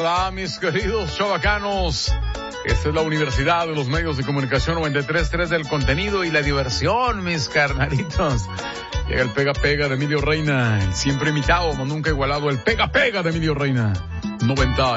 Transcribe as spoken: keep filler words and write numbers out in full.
¿verdad, mis queridos chavacanos? Esta es la Universidad de los Medios de Comunicación noventa y tres punto tres del contenido y la diversión, mis carnalitos. Llega el Pega Pega de Emilio Reina, el siempre imitado, no nunca igualado, el Pega Pega de Emilio Reina. noventa